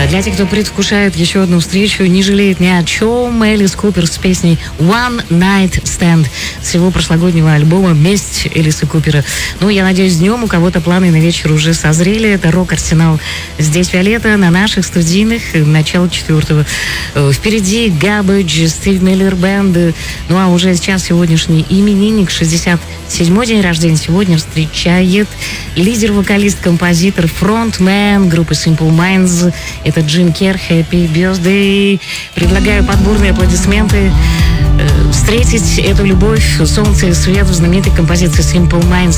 Для тех, кто предвкушает еще одну встречу, не жалеет ни о чем, Элис Купер с песней One Night Stand с его прошлогоднего альбома «Месть» Элиса Купера. Ну, я надеюсь, днем у кого-то планы на вечер уже созрели. Это «Рок-арсенал». Здесь Виолетта на наших студийных, начало 4-го. Впереди Garbage, Стив Миллер Бэнд. Ну, а уже сейчас сегодняшний именинник, 67-й день рождения, сегодня встречает лидер, вокалист, композитор, фронтмен группы Simple Minds. Это Джим Керр. Happy Birthday. Предлагаю подборные аплодисменты. Встретить эту любовь, солнце и свет в знаменитой композиции Simple Minds.